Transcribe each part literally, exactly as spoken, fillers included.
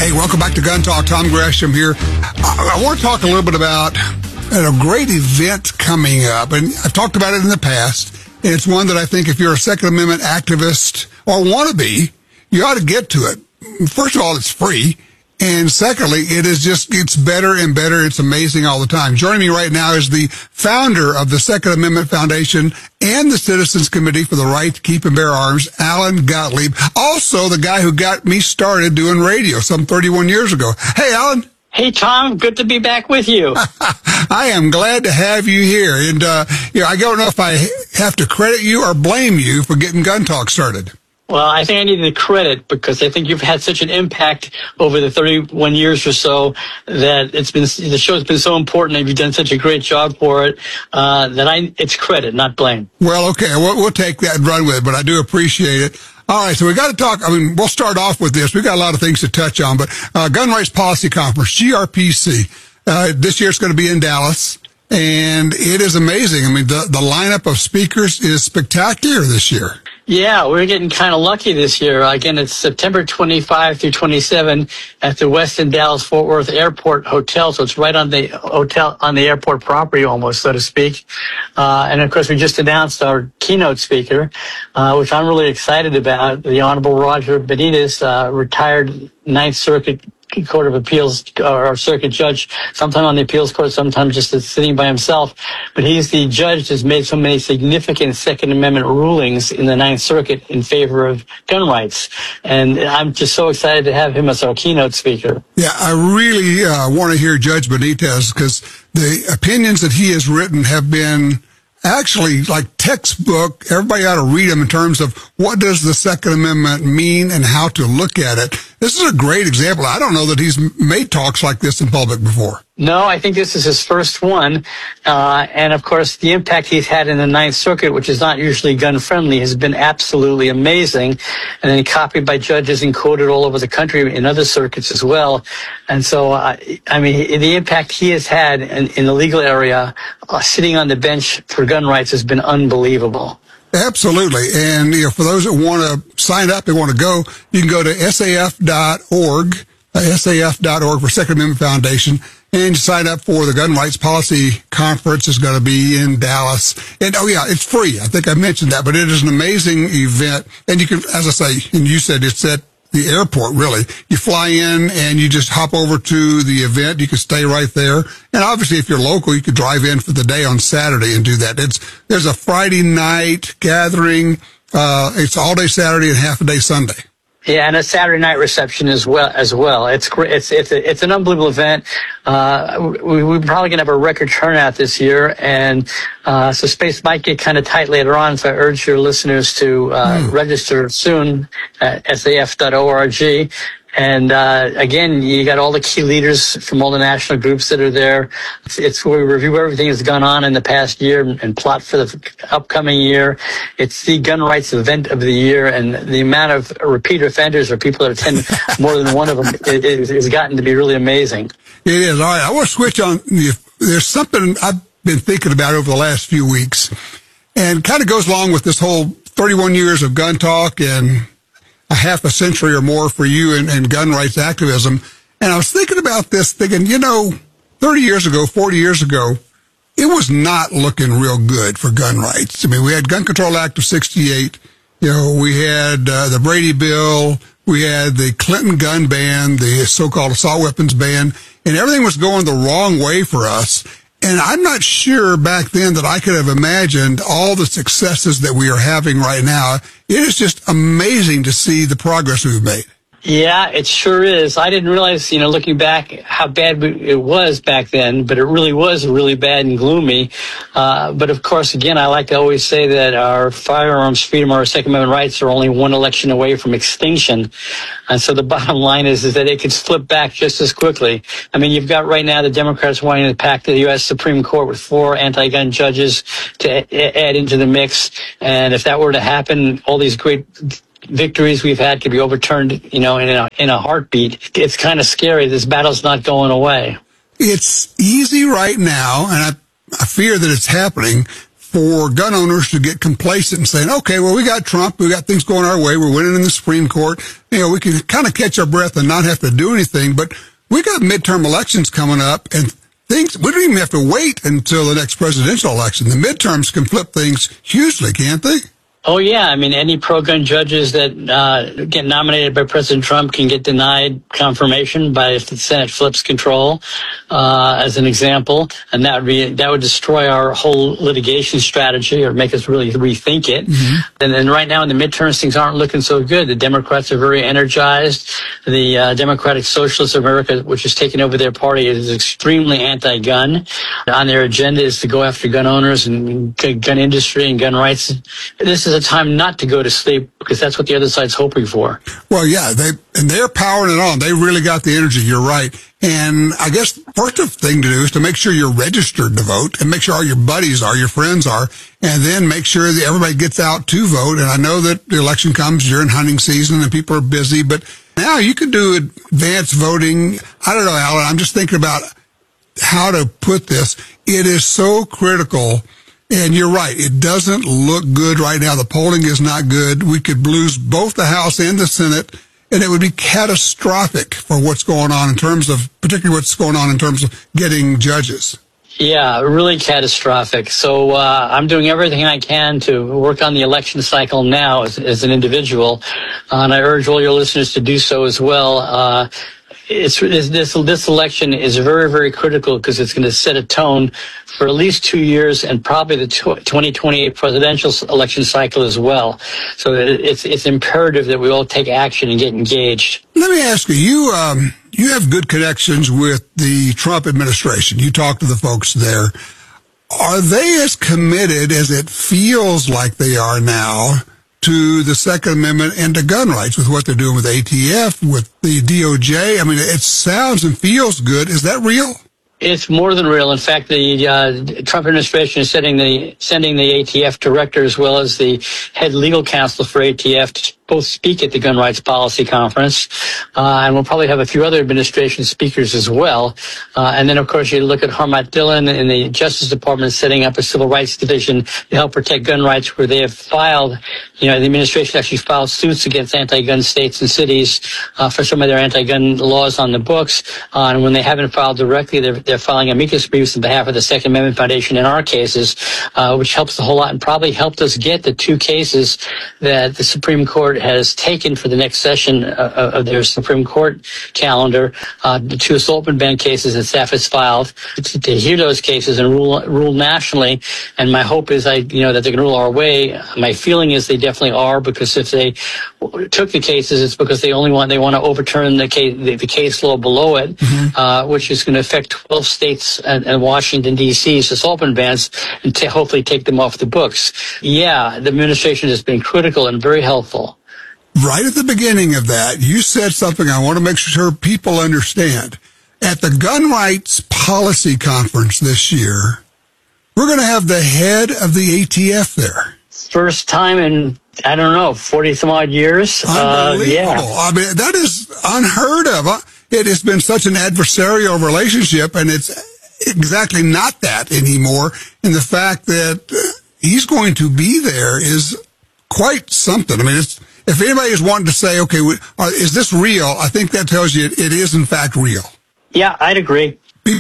Hey, welcome back to Gun Talk. Tom Gresham here. I, I want to talk a little bit about a great event coming up, and I've talked about it in the past, and it's one that I think if you're a Second Amendment activist or want to be, you ought to get to it. First of all, it's free, and secondly, it is just, it's better and better. It's amazing all the time. Joining me right now is the founder of the Second Amendment Foundation and the Citizens Committee for the Right to Keep and Bear Arms, Alan Gottlieb, also the guy who got me started doing radio some thirty-one years ago. Hey, Alan. Hey, Tom. Good to be back with you. I am glad to have you here. And, uh, you know, I don't know if I have to credit you or blame you for getting Gun Talk started. Well, I think I need the credit because I think you've had such an impact over the thirty-one years or so that it's been, the show's been so important and you've done such a great job for it, uh, that I, it's credit, not blame. Well, okay. We'll, we'll take that and run with it, but I do appreciate it. All right. So we got to talk. I mean, we'll start off with this. We've got a lot of things to touch on, but, uh, Gun Rights Policy Conference, G R P C, uh, this year it's going to be in Dallas. And it is amazing. I mean, the, the lineup of speakers is spectacular this year. Yeah, we're getting kind of lucky this year. Again, it's September twenty-fifth through twenty-seventh at the Westin Dallas Fort Worth Airport Hotel. So it's right on the hotel, on the airport property almost, so to speak. Uh, and of course, we just announced our keynote speaker, uh, which I'm really excited about, the Honorable Roger Benitez, uh, retired Ninth Circuit Court of Appeals, or circuit judge, sometime on the appeals court, sometimes just sitting by himself. But he's the judge that's made so many significant Second Amendment rulings in the Ninth Circuit in favor of gun rights. And I'm just so excited to have him as our keynote speaker. Yeah, I really uh, want to hear Judge Benitez because the opinions that he has written have been actually like textbook. Everybody ought to read them in terms of what does the Second Amendment mean and how to look at it. This is a great example. I don't know that he's made talks like this in public before. No, I think this is his first one. Uh, and of course, the impact he's had in the Ninth Circuit, which is not usually gun friendly, has been absolutely amazing. And then copied by judges and quoted all over the country in other circuits as well. And so, uh, I mean, the impact he has had in, in the legal area, uh, sitting on the bench for gun rights has been unbelievable. Absolutely. And you know, for those that want to sign up, they want to go, you can go to S A F dot org, uh, S A F dot org for Second Amendment Foundation, and sign up for the Gun Rights Policy Conference. Is going to be in Dallas. And oh yeah, it's free. I think I mentioned that, but it is an amazing event. And you can, as I say, and you said it's at the airport, really. You fly in and you just hop over to the event. You can stay right there. And obviously, if you're local, you could drive in for the day on Saturday and do that. It's, there's a Friday night gathering. Uh, it's all day Saturday and half a day Sunday. Yeah, and a Saturday night reception as well. As well, it's great. It's it's a, it's an unbelievable event. Uh, we, we're probably gonna have a record turnout this year, and uh, so space might get kind of tight later on. So I urge your listeners to uh, mm. register soon at S A F dot org. And uh, again, you got all the key leaders from all the national groups that are there. It's, it's where we review everything that's gone on in the past year and, and plot for the upcoming year. It's the gun rights event of the year, and the amount of repeat offenders or people that attend more than one of them it, it, has gotten to be really amazing. It is. All right, I want to switch on. There's something I've been thinking about over the last few weeks, and kind of goes along with this whole thirty-one years of gun talk and a half a century or more for you in, in gun rights activism. And I was thinking about this, thinking, you know, thirty years ago, forty years ago, it was not looking real good for gun rights. I mean, we had Gun Control Act of sixty-eight. You know, we had uh, the Brady Bill. We had the Clinton gun ban, the so-called assault weapons ban, and everything was going the wrong way for us. And I'm not sure back then that I could have imagined all the successes that we are having right now. It is just amazing to see the progress we've made. Yeah, it sure is. I didn't realize, you know, looking back, how bad it was back then, but it really was really bad and gloomy. Uh, but of course, again, I like to always say that our firearms freedom, our Second Amendment rights are only one election away from extinction. And so the bottom line is, is that it could flip back just as quickly. I mean, you've got right now the Democrats wanting to pack the U S Supreme Court with four anti-gun judges to a- add into the mix. And if that were to happen, all these great victories we've had could be overturned, you know, in a, in a heartbeat. It's kind of scary. This battle's not going away. It's easy right now, and I, I fear that it's happening, for gun owners to get complacent and saying, okay, well, we got Trump, we got things going our way, we're winning in the Supreme Court. You know, we can kind of catch our breath and not have to do anything. But we got midterm elections coming up, and things, we don't even have to wait until the next presidential election. The midterms can flip things hugely, can't they? Oh, yeah. I mean, any pro-gun judges that uh, get nominated by President Trump can get denied confirmation by if the Senate flips control, uh, as an example. And that would be, that would destroy our whole litigation strategy or make us really rethink it. Mm-hmm. And then right now in the midterms, things aren't looking so good. The Democrats are very energized. The uh, Democratic Socialists of America, which has taken over their party, is extremely anti-gun. On their agenda is to go after gun owners and gun industry and gun rights. This is a time not to go to sleep because that's what the other side's hoping for. Well, yeah, they and they're powering it on. They really got the energy. You're right. And I guess first thing to do is to make sure you're registered to vote and make sure all your buddies are, your friends are, and then make sure that everybody gets out to vote. And I know that the election comes during hunting season and people are busy, but now you can do advanced voting. I don't know, Alan. I'm just thinking about how to put this. It is so critical. And you're right. It doesn't look good right now. The polling is not good. We could lose both the House and the Senate, and it would be catastrophic for what's going on in terms of, particularly what's going on in terms of getting judges. Yeah, really catastrophic. So uh, I'm doing everything I can to work on the election cycle now as, as an individual, uh, and I urge all your listeners to do so as well. Uh, It's, it's this this election is very, very critical because it's going to set a tone for at least two years and probably the twenty twenty-eight presidential election cycle as well. So it's it's imperative that we all take action and get engaged. Let me ask you, you um, you have good connections with the Trump administration. You talk to the folks there. Are they as committed as it feels like they are now to the Second Amendment and to gun rights with what they're doing with A T F, with the D O J? I mean, it sounds and feels good. Is that real? It's more than real. In fact, the uh, Trump administration is sending the sending the A T F director as well as the head legal counsel for A T F to both speak at the Gun Rights Policy Conference, uh, and we'll probably have a few other administration speakers as well. Uh, and then, of course, you look at Harmat Dillon and the Justice Department setting up a civil rights division to help protect gun rights, where they have filed, you know, the administration actually filed suits against anti-gun states and cities uh, for some of their anti-gun laws on the books. Uh, and when they haven't filed directly, they're, they're filing amicus briefs on behalf of the Second Amendment Foundation in our cases, uh, which helps a whole lot and probably helped us get the two cases that the Supreme Court has taken for the next session uh, of their Supreme Court calendar, uh, the two assault ban cases that staff has filed to, to hear those cases and rule rule nationally. And my hope is, I you know, that they're going to rule our way. My feeling is they definitely are, because if they took the cases, it's because they only want they want to overturn the case the, the case law below it, mm-hmm. uh, which is going to affect twelve states and, and Washington D C's assault bans, and to hopefully take them off the books. Yeah, the administration has been critical and very helpful. Right at the beginning of that, you said something I want to make sure people understand. At the Gun Rights Policy Conference this year, we're going to have the head of the A T F there. First time in, I don't know, forty some odd years. Unbelievable. Uh, yeah. I mean, that is unheard of. It has been such an adversarial relationship, and it's exactly not that anymore. And the fact that he's going to be there is quite something. I mean, it's, if anybody is wanting to say, okay, is this real? I think that tells you it is, in fact, real. Yeah, I'd agree.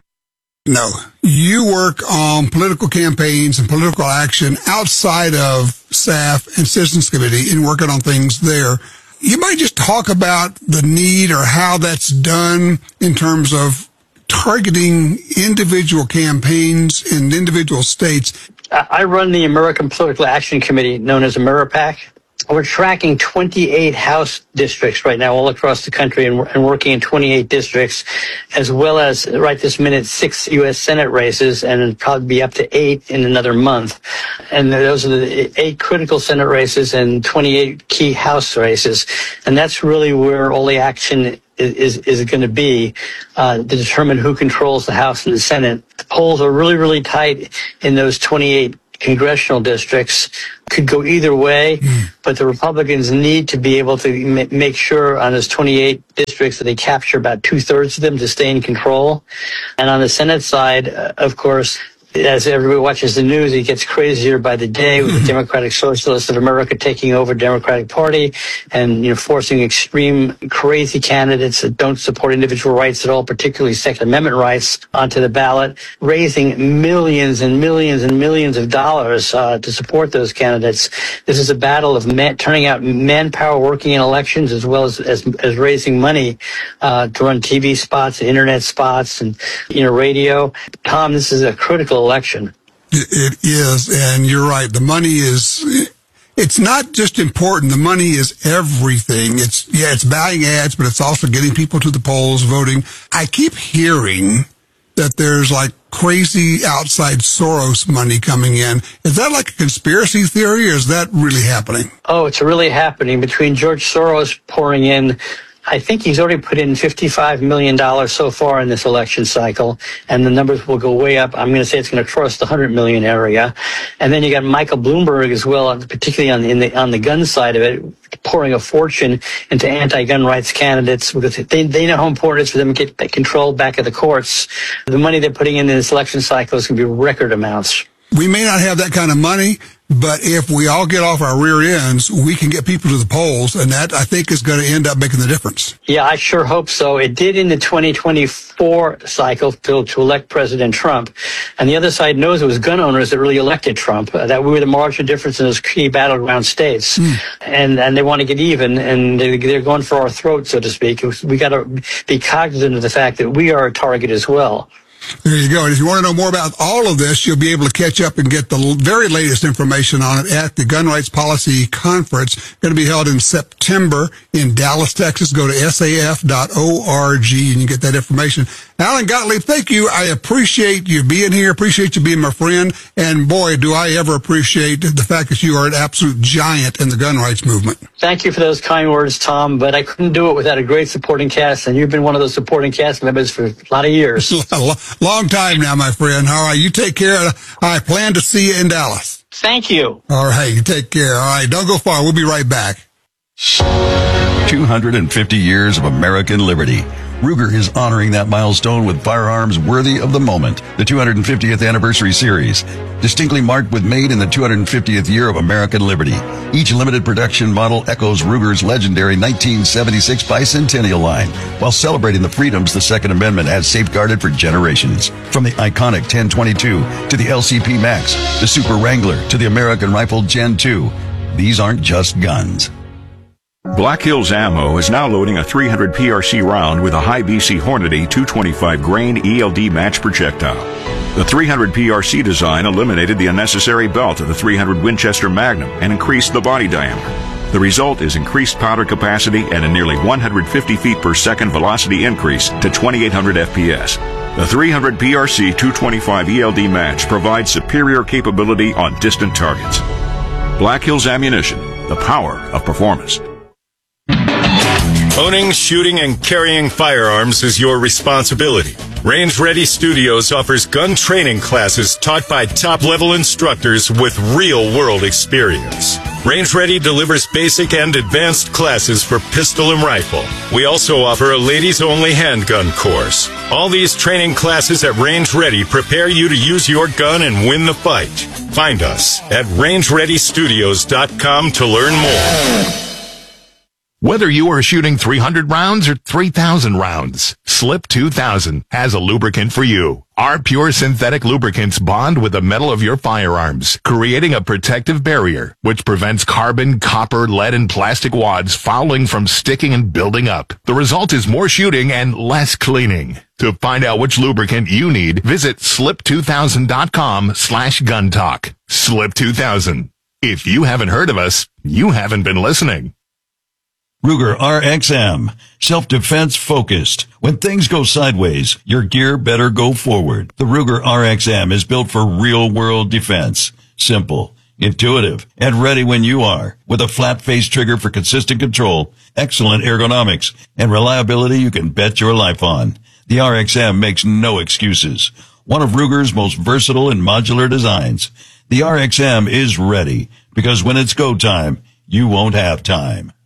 No, you work on political campaigns and political action outside of S A F and Citizens Committee and working on things there. You might just talk about the need or how that's done in terms of targeting individual campaigns in individual states. I run the American Political Action Committee, known as AmeriPAC. We're tracking twenty-eight House districts right now all across the country, and, and working in twenty-eight districts, as well as right this minute six U S Senate races, and it'll probably be up to eight in another month. And those are the eight critical Senate races and twenty-eight key House races. And that's really where all the action is, is, is going to be, uh, to determine who controls the House and the Senate. The polls are really, really tight in those twenty-eight congressional districts. Could go either way, mm. but the Republicans need to be able to ma- make sure on those twenty-eight districts that they capture about two-thirds of them to stay in control. And on the Senate side, uh, of course, as everybody watches the news, it gets crazier by the day with the Democratic Socialists of America taking over the Democratic Party and, you know, forcing extreme, crazy candidates that don't support individual rights at all, particularly Second Amendment rights, onto the ballot, raising millions and millions and millions of dollars uh, to support those candidates. This is a battle of man, turning out manpower working in elections as well as as, as raising money uh, to run T V spots, internet spots, and, you know, radio. Tom, this is a critical election. It is, and you're right. The money is, it's not just important. The money is everything. It's, yeah, it's buying ads, but it's also getting people to the polls, voting. I keep hearing that there's like crazy outside Soros money coming in. Is that like a conspiracy theory, or is that really happening? Oh, it's really happening. Between George Soros pouring in, I think he's already put in fifty-five million dollars so far in this election cycle, and the numbers will go way up. I'm going to say it's going to cross the one hundred million area. And then you got Michael Bloomberg as well, particularly on the, in the, on the gun side of it, pouring a fortune into anti-gun rights candidates because they, they know how important it is for them to get control back at the courts. The money they're putting in this election cycle is going to be record amounts. We may not have that kind of money, but if we all get off our rear ends, we can get people to the polls, and that, I think, is going to end up making the difference. Yeah, I sure hope so. It did in the twenty twenty-four cycle to, to elect President Trump. And the other side knows it was gun owners that really elected Trump, uh, that we were the margin difference in those key battleground states. Mm. And and they want to get even, and they, they're going for our throat, so to speak. We got to be cognizant of the fact that we are a target as well. There you go. And if you want to know more about all of this, you'll be able to catch up and get the very latest information on it at the Gun Rights Policy Conference. Going to be held in September in Dallas, Texas. Go to S A F dot org and you get that information. Alan Gottlieb, thank you. I appreciate you being here. Appreciate you being my friend. And boy, do I ever appreciate the fact that you are an absolute giant in the gun rights movement. Thank you for those kind words, Tom. But I couldn't do it without a great supporting cast. And you've been one of those supporting cast members for a lot of years. Long time now, my friend. All right, you take care. I plan to see you in Dallas. Thank you. All right, you take care. All right, don't go far. We'll be right back. two hundred fifty years of American liberty. Ruger is honoring that milestone with firearms worthy of the moment. The two hundred fiftieth Anniversary Series, distinctly marked with made in the two hundred fiftieth year of American liberty. Each limited production model echoes Ruger's legendary nineteen seventy-six Bicentennial line, while celebrating the freedoms the Second Amendment has safeguarded for generations. From the iconic ten twenty-two to the L C P Max, the Super Wrangler to the American Rifle Gen two. These aren't just guns. Black Hills Ammo is now loading a three hundred P R C round with a high B C Hornady two twenty-five grain E L D match projectile. The three hundred P R C design eliminated the unnecessary belt of the three hundred Winchester Magnum and increased the body diameter. The result is increased powder capacity and a nearly one hundred fifty feet per second velocity increase to twenty-eight hundred F P S. The three hundred P R C two twenty-five E L D match provides superior capability on distant targets. Black Hills Ammunition, the power of performance. Owning, shooting, and carrying firearms is your responsibility. Range Ready Studios offers gun training classes taught by top-level instructors with real-world experience. Range Ready delivers basic and advanced classes for pistol and rifle. We also offer a ladies-only handgun course. All these training classes at Range Ready prepare you to use your gun and win the fight. Find us at range ready studios dot com to learn more. Whether you are shooting three hundred rounds or three thousand rounds, Slip two thousand has a lubricant for you. Our pure synthetic lubricants bond with the metal of your firearms, creating a protective barrier, which prevents carbon, copper, lead, and plastic wads fouling from sticking and building up. The result is more shooting and less cleaning. To find out which lubricant you need, visit slip two thousand dot com slash gun talk. Slip two thousand. If you haven't heard of us, you haven't been listening. Ruger R X M, self-defense focused. When things go sideways, your gear better go forward. The Ruger R X M is built for real-world defense. Simple, intuitive, and ready when you are. With a flat-face trigger for consistent control, excellent ergonomics, and reliability you can bet your life on. The R X M makes no excuses. One of Ruger's most versatile and modular designs. The R X M is ready, because when it's go time, you won't have time.